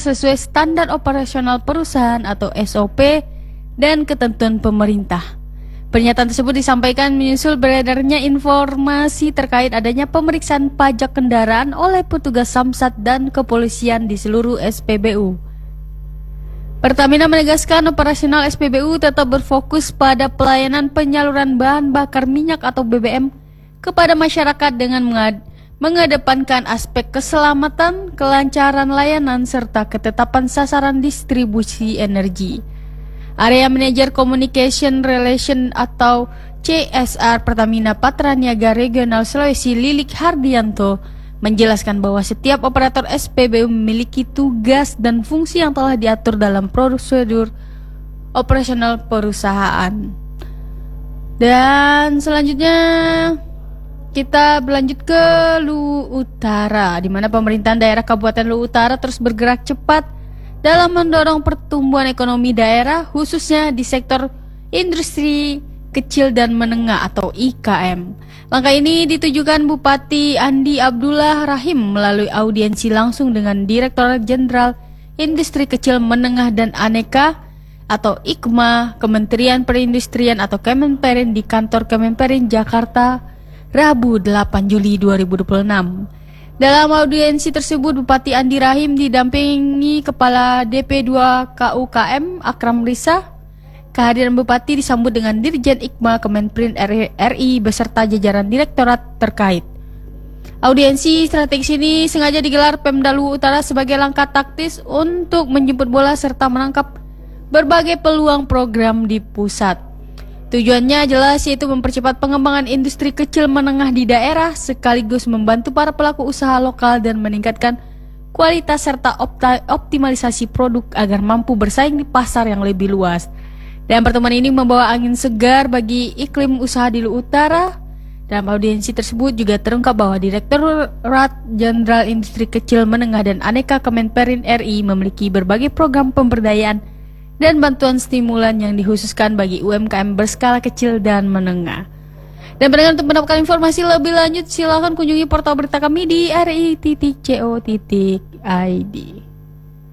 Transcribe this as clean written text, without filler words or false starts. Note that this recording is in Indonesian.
sesuai standar operasional perusahaan atau SOP dan ketentuan pemerintah. Pernyataan tersebut disampaikan menyusul beredarnya informasi terkait adanya pemeriksaan pajak kendaraan oleh petugas Samsat dan kepolisian di seluruh SPBU. Pertamina menegaskan operasional SPBU tetap berfokus pada pelayanan penyaluran bahan bakar minyak atau BBM kepada masyarakat dengan mengedepankan aspek keselamatan, kelancaran layanan, serta ketetapan sasaran distribusi energi. Area Manager Communication Relation atau CSR Pertamina Patraniaga Regional Sulawesi Lilik Hardianto menjelaskan bahwa setiap operator SPBU memiliki tugas dan fungsi yang telah diatur dalam prosedur operasional perusahaan. Dan selanjutnya kita berlanjut ke Luwu Utara, di mana pemerintahan daerah Kabupaten Luwu Utara terus bergerak cepat dalam mendorong pertumbuhan ekonomi daerah, khususnya di sektor industri kecil dan menengah atau IKM. Langkah ini ditujukan Bupati Andi Abdullah Rahim melalui audiensi langsung dengan Direktorat Jenderal Industri Kecil Menengah dan Aneka atau IKMA Kementerian Perindustrian atau Kemenperin di kantor Kemenperin Jakarta, Rabu 8 Juli 2026. Dalam audiensi tersebut, Bupati Andi Rahim didampingi Kepala DP2 KUKM Akram Risa. Kehadiran Bupati disambut dengan Dirjen IKMA Kemenperin RI beserta jajaran direktorat terkait. Audiensi strategis ini sengaja digelar Pemda Luwu Utara sebagai langkah taktis untuk menjemput bola serta menangkap berbagai peluang program di pusat. Tujuannya jelas, yaitu mempercepat pengembangan industri kecil menengah di daerah sekaligus membantu para pelaku usaha lokal dan meningkatkan kualitas serta optimalisasi produk agar mampu bersaing di pasar yang lebih luas. Dan pertemuan ini membawa angin segar bagi iklim usaha di Luwu Utara. Dalam audiensi tersebut juga terungkap bahwa Direktorat Jenderal Industri Kecil Menengah dan Aneka Kemenperin RI memiliki berbagai program pemberdayaan dan bantuan stimulan yang dikhususkan bagi UMKM berskala kecil dan menengah. Dan pendengar, untuk mendapatkan informasi lebih lanjut silakan kunjungi portal berita kami di ri.co.id.